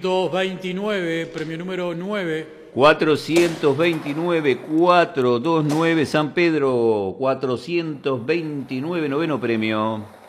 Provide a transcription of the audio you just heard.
229, premio número 9. 429, 429, San Pedro, 429, noveno premio.